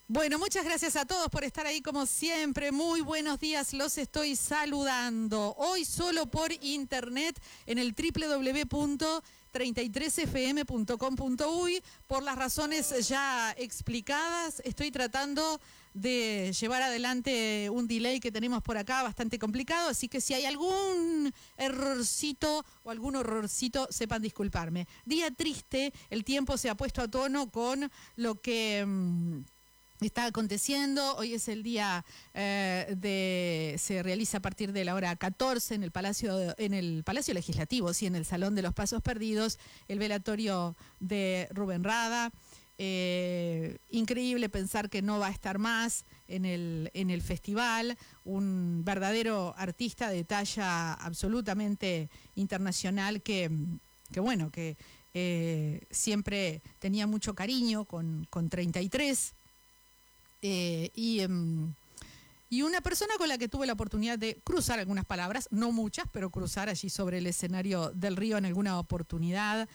Bueno, muchas gracias a todos por estar ahí como siempre. Muy buenos días, los estoy saludando. Hoy solo por internet en el www.33fm.com.uy. Por las razones ya explicadas, estoy tratando de llevar adelante un delay que tenemos por acá bastante complicado, así que si hay algún errorcito o algún horrorcito, sepan disculparme. Día triste, el tiempo se ha puesto a tono con lo que está aconteciendo. Hoy es el día se realiza a partir de la hora 14 en el Palacio Legislativo, sí, en el Salón de los Pasos Perdidos, el velatorio de Rubén Rada. Increíble pensar que no va a estar más en el festival, un verdadero artista de talla absolutamente internacional que siempre tenía mucho cariño con 33. Y una persona con la que tuve la oportunidad de cruzar algunas palabras, no muchas, pero cruzar allí sobre el escenario del Río en alguna oportunidad,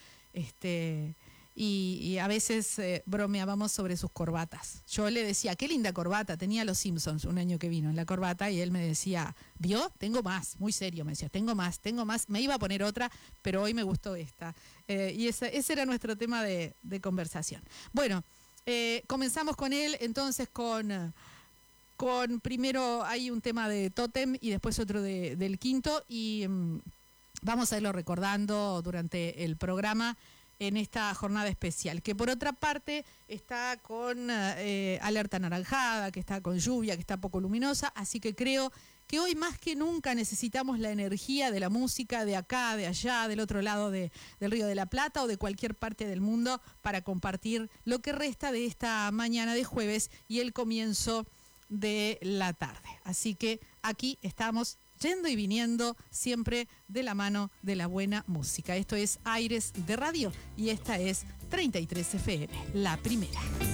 y a veces bromeábamos sobre sus corbatas. Yo le decía, qué linda corbata, tenía los Simpsons un año que vino en la corbata, y él me decía, ¿vio? Tengo más, muy serio, me decía, tengo más, me iba a poner otra, pero hoy me gustó esta. Y ese era nuestro tema de conversación. Bueno, comenzamos con él, entonces con primero hay un tema de Tótem y después otro del Quinto, y vamos a irlo recordando durante el programa en esta jornada especial, que por otra parte está con alerta anaranjada, que está con lluvia, que está poco luminosa, así que creo que hoy más que nunca necesitamos la energía de la música de acá, de allá, del otro lado del Río de la Plata o de cualquier parte del mundo para compartir lo que resta de esta mañana de jueves y el comienzo de la tarde. Así que aquí estamos yendo y viniendo siempre de la mano de la buena música. Esto es Aires de Radio y esta es 33 FM, la primera.